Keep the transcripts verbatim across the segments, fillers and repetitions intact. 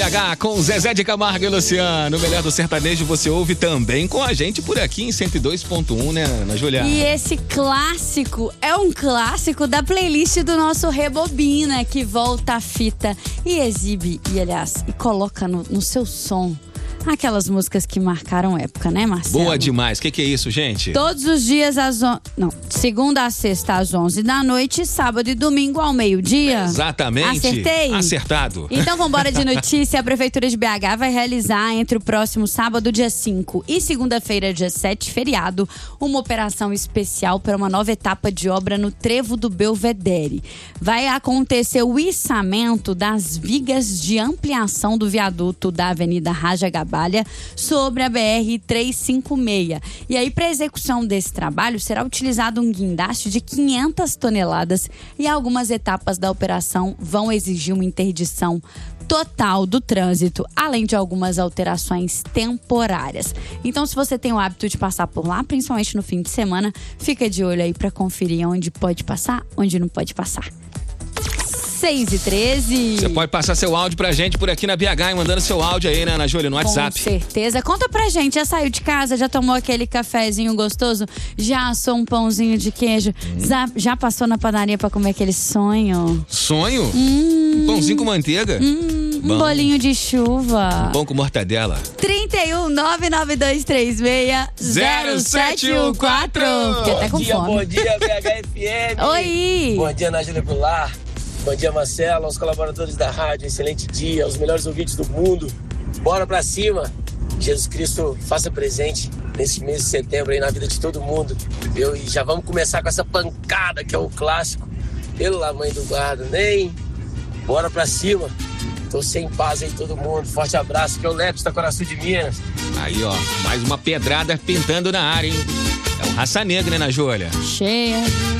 H com Zezé de Camargo e Luciano. O melhor do sertanejo você ouve também com a gente por aqui em cento e dois ponto um, né, Ana Julia? E esse clássico é um clássico da playlist do nosso Rebobina, que volta a fita e exibe, e aliás, e coloca no, no seu som aquelas músicas que marcaram época, né, Marcelo? Boa demais. O que, que é isso, gente? Todos os dias às on... Não, segunda a sexta às onze da noite, sábado e domingo ao meio-dia. Exatamente. Acertei? Acertado. Então vambora de notícia. A Prefeitura de B H vai realizar entre o próximo sábado, dia cinco, e segunda-feira, dia sete, feriado, uma operação especial para uma nova etapa de obra no Trevo do Belvedere. Vai acontecer o içamento das vigas de ampliação do viaduto da Avenida Raja Gabalha sobre a B R trezentos e cinquenta e seis. E aí, para execução desse trabalho, será utilizado um guindaste de quinhentas toneladas e algumas etapas da operação vão exigir uma interdição total do trânsito, além de algumas alterações temporárias. Então, se você tem o hábito de passar por lá, principalmente no fim de semana, fica de olho aí para conferir onde pode passar, onde não pode passar. seis e treze. Você pode passar seu áudio pra gente por aqui na B H e mandando seu áudio aí, né, Ana Júlia, no WhatsApp. Com certeza. Conta pra gente, já saiu de casa, já tomou aquele cafezinho gostoso? Já assou um pãozinho de queijo? Hum. Já, já passou na padaria pra comer aquele sonho? Sonho? Hum. Um pãozinho com manteiga? Hum. Um bolinho de chuva. Um pão com mortadela. trinta e um, nove nove dois três seis, zero sete um quatro. Fiquei até com bom dia, fome. Bom dia, B H F M. Oi. Bom dia, Ana Júlia Goulart. Bom dia, Marcelo, aos colaboradores da rádio, excelente dia, aos melhores ouvintes do mundo. Bora pra cima. Jesus Cristo faça presente nesse mês de setembro aí na vida de todo mundo. Eu, e já vamos começar com essa pancada que é o clássico. Pela mãe do guarda, nem. Bora pra cima. Tô sem paz aí todo mundo. Forte abraço, que é o Lepes da Coração de Minas. Aí, ó, mais uma pedrada pintando na área, hein? É o Raça Negra, né, Ana Júlia? Cheia.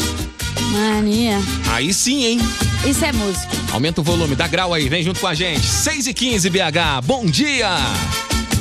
Mania. Aí sim, hein? Isso é música. Aumenta o volume, dá grau aí, vem junto com a gente. seis e quinze, B H, bom dia!